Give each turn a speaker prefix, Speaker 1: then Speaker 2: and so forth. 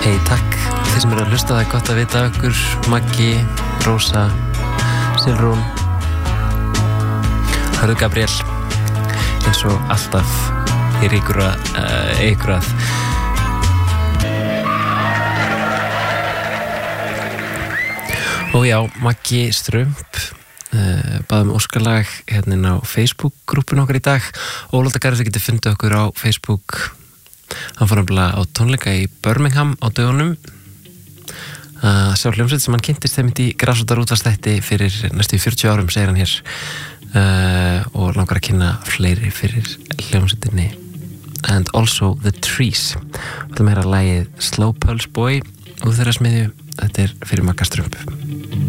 Speaker 1: Hei, takk. Þið sem eru að hlusta, það er gott að vita af ykkur. Maggi, Rósa, Silrún, Hörður Gabriel. Eins og alltaf er ykkur að Og já, Maggi Strömp baðum óskalag hérna á Facebook-grúppun okkar í dag. Ólafur Garðars getur fundið okkur á Facebook. Hann fór nefnilega á tónleika í Birmingham á dögunum að sjá hljómsveit sem hann kynntist þeim í Grasrótar útvarpsþætti fyrir næstu 40 árum, segir hann hér, og langar að kynna fleiri fyrir hljómsveitinni And Also The Trees. Þetta meira lagið Slow Pulse Boy úr þeirra smiðju. Þetta er fyrir Magga Strömp.